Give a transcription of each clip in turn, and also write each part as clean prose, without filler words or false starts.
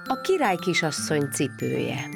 A király kisasszony cipője.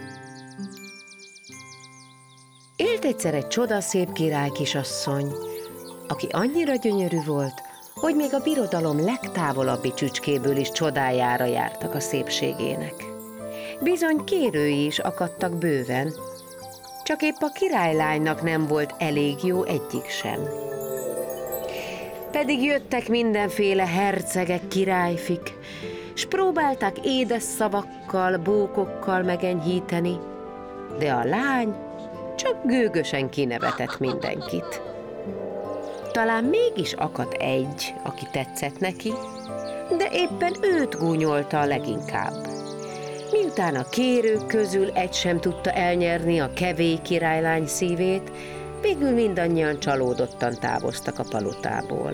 Élt egyszer egy csodaszép király kisasszony, aki annyira gyönyörű volt, hogy még a birodalom legtávolabbi csücskéből is csodájára jártak a szépségének. Bizony kérői is akadtak bőven, csak épp a királylánynak nem volt elég jó egyik sem. Pedig jöttek mindenféle hercegek, királyfik, s próbálták édes szavakkal, bókokkal megenyhíteni, de a lány csak gőgösen kinevetett mindenkit. Talán mégis akadt egy, aki tetszett neki, de éppen őt gúnyolta a leginkább. Miután a kérők közül egy sem tudta elnyerni a kevély királylány szívét, végül mindannyian csalódottan távoztak a palotából.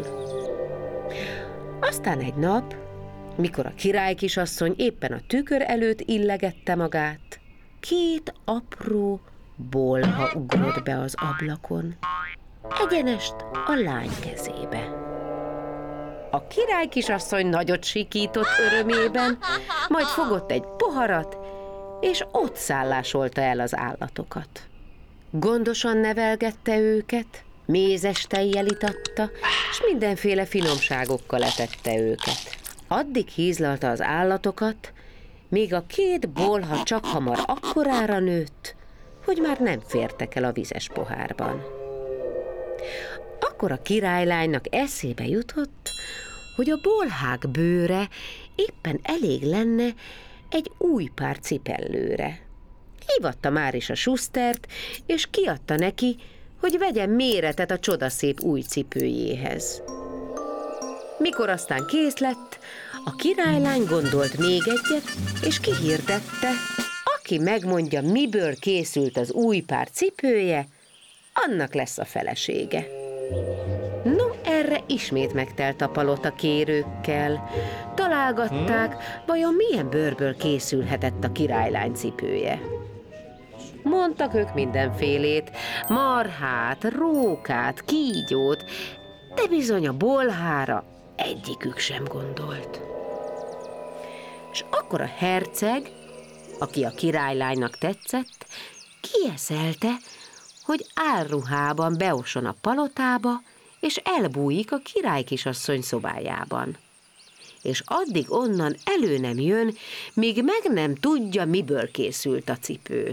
Aztán egy nap, mikor a királykisasszony éppen a tükör előtt illegette magát, két apró bolha ugrott be az ablakon, egyenest a lány kezébe. A királykisasszony nagyot sikított örömében, majd fogott egy poharat, és ott szállásolta el az állatokat. Gondosan nevelgette őket, mézes tejjel itatta, és mindenféle finomságokkal etette őket. Addig hízlalta az állatokat, míg a két bolha csak hamar akkorára nőtt, hogy már nem fértek el a vizes pohárban. Akkor a királylánynak eszébe jutott, hogy a bolhák bőre éppen elég lenne egy új pár cipellőre. Hívatta már is a sustert, és kiadta neki, hogy vegyen méretet a csodaszép új cipőjéhez. Mikor aztán kész lett, a királylány gondolt még egyet, és kihirdette, aki megmondja, miből készült az új pár cipője, annak lesz a felesége. No, erre ismét megtelt a palota kérőkkel. Találgatták, vajon milyen bőrből készülhetett a királylány cipője. Mondtak ők mindenfélét, marhát, rókát, kígyót, de bizony a bolhára egyikük sem gondolt. És akkor a herceg, aki a királylánynak tetszett, kieszelte, hogy álruhában beoson a palotába, és elbújik a királykisasszony szobájában. És addig onnan elő nem jön, míg meg nem tudja, miből készült a cipő.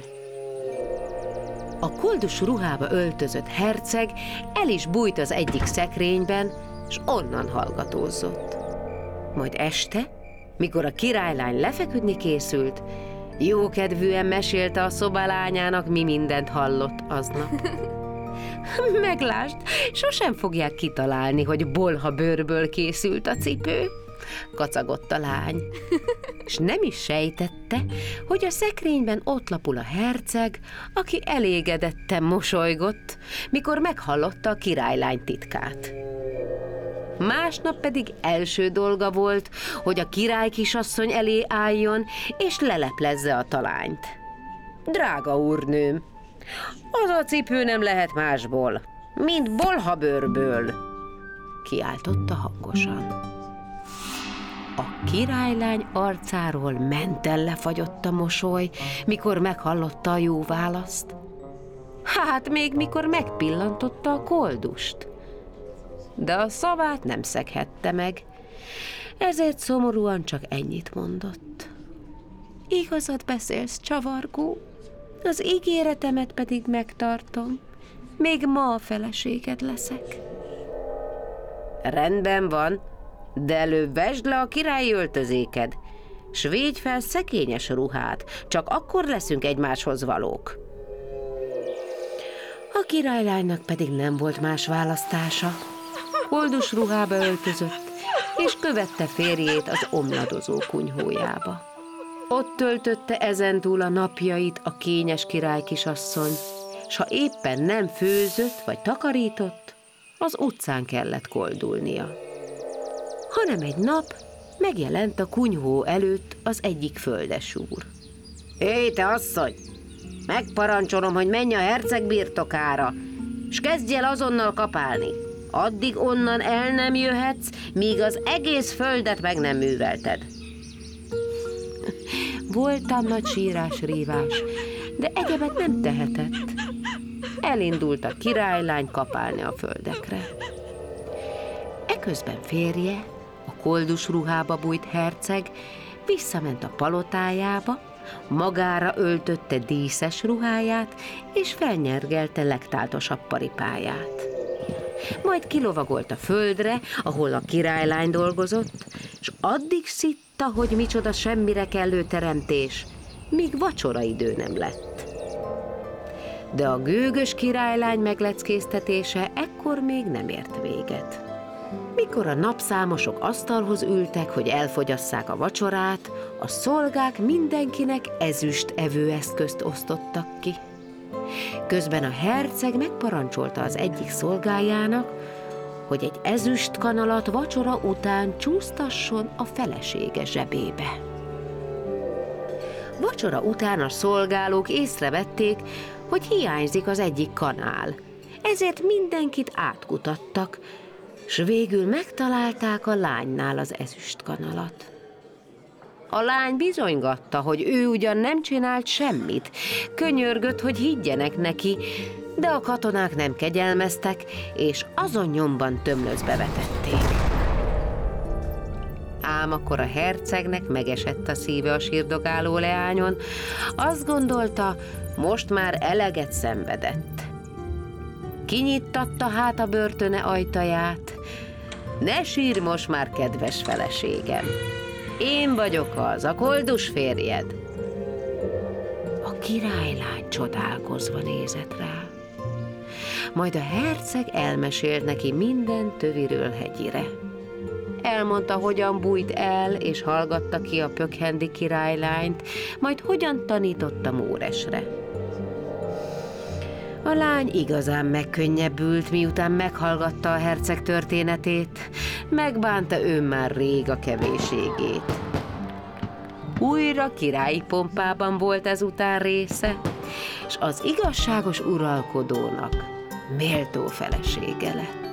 A koldus ruhába öltözött herceg el is bújt az egyik szekrényben, és onnan hallgatózott. Majd este, mikor a királylány lefeküdni készült, jókedvűen mesélte a szobalányának, mi mindent hallott aznap. Meglásd, sosem fogják kitalálni, hogy bolha bőrből készült a cipő, kacagott a lány. És nem is sejtette, hogy a szekrényben ott lapul a herceg, aki elégedetten mosolygott, mikor meghallotta a királylány titkát. Másnap pedig első dolga volt, hogy a királykisasszony elé álljon, és leleplezze a talányt. Drága úrnőm, az a cipő nem lehet másból, mint bolhabőrből, kiáltotta hangosan. A királylány arcáról menten lefagyott a mosoly, mikor meghallotta a jó választ. Hát még mikor megpillantotta a koldust. De a szavát nem szeghette meg, ezért szomorúan csak ennyit mondott. Igazat beszélsz, csavargó, az ígéretemet pedig megtartom, még ma a feleséged leszek. Rendben van, de előbb vesd le a királyi öltözéked, s védj fel szekényes ruhát, csak akkor leszünk egymáshoz valók. A királylánynak pedig nem volt más választása. Koldus ruhába öltözött, és követte férjét az omladozó kunyhójába. Ott töltötte ezentúl a napjait a kényes királykisasszony, s ha éppen nem főzött vagy takarított, az utcán kellett koldulnia. Hanem egy nap megjelent a kunyhó előtt az egyik földesúr. Hé, te asszony! Megparancsolom, hogy menj a herceg birtokára, s kezdj el azonnal kapálni. Addig onnan el nem jöhetsz, míg az egész földet meg nem művelted. Voltam nagy sírás-rívás, de egyebet nem tehetett. Elindult a királylány kapálni a földekre. Eközben férje, a koldus ruhába bújt herceg visszament a palotájába, magára öltötte díszes ruháját, és felnyergelte legtáltosabb paripáját. Majd kilovagolt a földre, ahol a királylány dolgozott, és addig szitta, hogy micsoda semmire kellő teremtés, míg vacsoraidő nem lett. De a gőgös királylány megleckéztetése ekkor még nem ért véget. Mikor a napszámosok asztalhoz ültek, hogy elfogyasszák a vacsorát, a szolgák mindenkinek ezüst evőeszközt osztottak ki. Közben a herceg megparancsolta az egyik szolgájának, hogy egy ezüst kanalat vacsora után csúsztasson a felesége zsebébe. Vacsora után a szolgálók észrevették, hogy hiányzik az egyik kanál, ezért mindenkit átkutattak, s végül megtalálták a lánynál az ezüst kanalat. A lány bizonygatta, hogy ő ugyan nem csinált semmit, könyörgött, hogy higgyenek neki, de a katonák nem kegyelmeztek, és azon nyomban tömlöcbe vetették. Ám akkor a hercegnek megesett a szíve a sírdogáló leányon, azt gondolta, most már eleget szenvedett. Kinyittatta hát a börtöne ajtaját. Ne sírj most már, kedves feleségem! Én vagyok az, a koldus férjed. A királylány csodálkozva nézett rá. Majd a herceg elmesélt neki minden töviről hegyire. Elmondta, hogyan bújt el, és hallgatta ki a pökhendi királylányt, majd hogyan tanította Móresre. A lány igazán megkönnyebbült, miután meghallgatta a herceg történetét, megbánta ő már rég a kevésségét. Újra királyi pompában volt ezután része, és az igazságos uralkodónak méltó felesége lett.